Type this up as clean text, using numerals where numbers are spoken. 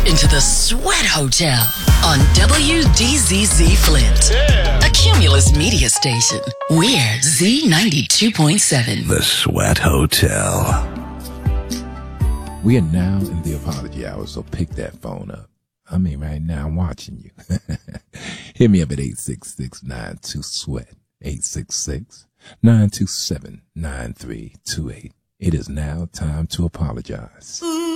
into the Sweat Hotel on WDZZ Flint. A Cumulus media station. We're Z92.7. The Sweat Hotel. We are now in the apology hour, so pick that phone up. I mean, right now, I'm watching you. Hit me up at 866-92-SWEAT. 866-927-9328. It is now time to apologize.